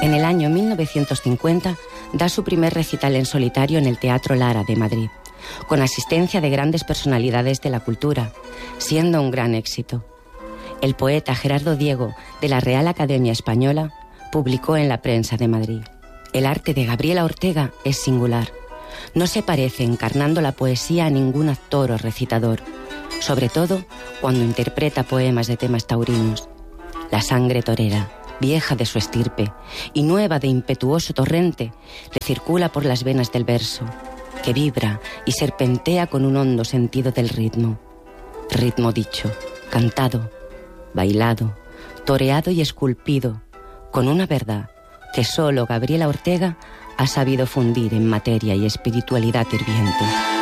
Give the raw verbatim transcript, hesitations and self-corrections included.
En el año mil novecientos cincuenta da su primer recital en solitario en el Teatro Lara de Madrid, con asistencia de grandes personalidades de la cultura, siendo un gran éxito. El poeta Gerardo Diego, de la Real Academia Española, publicó en la Prensa de Madrid: el arte de Gabriela Ortega es singular. No se parece encarnando la poesía a ningún actor o recitador, sobre todo cuando interpreta poemas de temas taurinos. La sangre torera, vieja de su estirpe y nueva de impetuoso torrente, le circula por las venas del verso, que vibra y serpentea con un hondo sentido del ritmo. Ritmo dicho, cantado, bailado, toreado y esculpido, con una verdad que solo Gabriela Ortega ha sabido fundir en materia y espiritualidad hirviente.